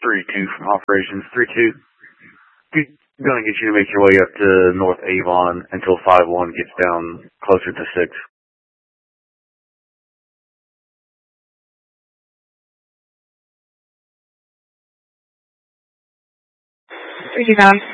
3-2 from operations. 3-2. Going to get you to make your way up to North Avon until 5-1 gets down closer to 6. 3-2 pounds.